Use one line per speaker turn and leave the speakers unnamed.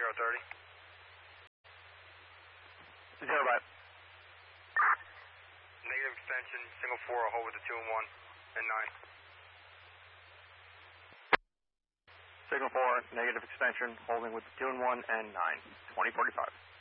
030.
0 by.
Negative extension, single 4, I'll hold with the 2 and 1 and 9.
Signal 4, negative extension, holding with the 2 and 1 and 9. 2045.